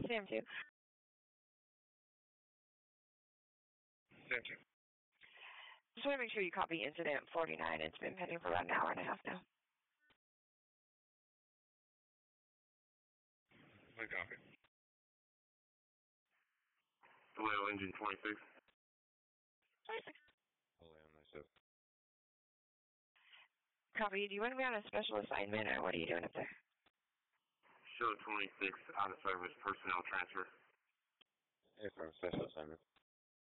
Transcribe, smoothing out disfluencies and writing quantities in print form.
Sam 2. Sam 2. Just want to make sure you copy incident 49. It's been pending for about an hour and a half now. I copy. Hello, engine 26. 26. Hello, nice to. Copy. Do you want to be on a special assignment, or what are you doing up there? Show 26, out of service personnel transfer. Yes, sir. Special assignment.